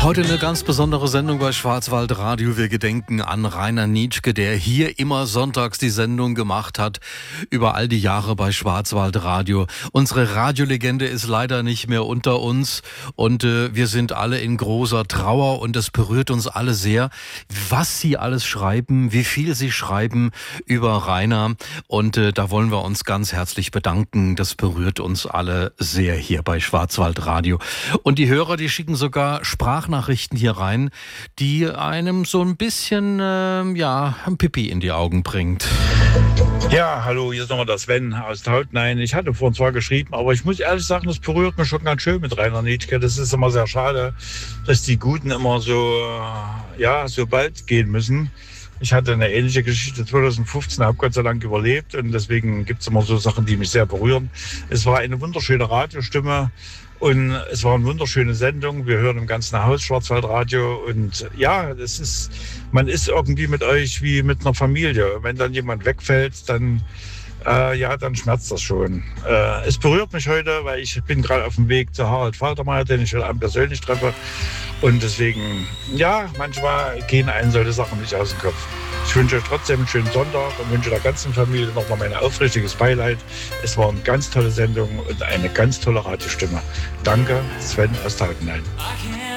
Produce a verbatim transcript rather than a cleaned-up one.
Heute eine ganz besondere Sendung bei Schwarzwaldradio. Wir gedenken an Rainer Nitschke, der hier immer sonntags die Sendung gemacht hat, über all die Jahre bei Schwarzwaldradio. Unsere Radiolegende ist leider nicht mehr unter uns und äh, wir sind alle in großer Trauer und es berührt uns alle sehr, was Sie alles schreiben, wie viel Sie schreiben über Rainer und äh, da wollen wir uns ganz herzlich bedanken. Das berührt uns alle sehr hier bei Schwarzwaldradio. Und die Hörer, die schicken sogar Sprachnachrichten hier rein, die einem so ein bisschen, äh, ja, ein Pipi in die Augen bringt. Ja, hallo, hier ist nochmal der Sven aus Tautenhain. Ich hatte vorhin zwar geschrieben, aber ich muss ehrlich sagen, das berührt mich schon ganz schön mit Rainer Nitschke. Das ist immer sehr schade, dass die Guten immer so, ja, so bald gehen müssen. Ich hatte eine ähnliche Geschichte zweitausendfünfzehn, habe Gott sei Dank überlebt und deswegen gibt es immer so Sachen, die mich sehr berühren. Es war eine wunderschöne Radiostimme und es war eine wunderschöne Sendung. Wir hören im ganzen Haus Schwarzwaldradio und ja, das ist, man ist irgendwie mit euch wie mit einer Familie. Wenn dann jemand wegfällt, dann Äh, ja, dann schmerzt das schon. Äh, es berührt mich heute, weil ich bin gerade auf dem Weg zu Harald Faltermeier, den ich heute Abend persönlich treffe. Und deswegen, ja, manchmal gehen einen solche Sachen nicht aus dem Kopf. Ich wünsche euch trotzdem einen schönen Sonntag und wünsche der ganzen Familie nochmal mein aufrichtiges Beileid. Es war eine ganz tolle Sendung und eine ganz tolle Radiostimme. Danke, Sven aus Tautenhain.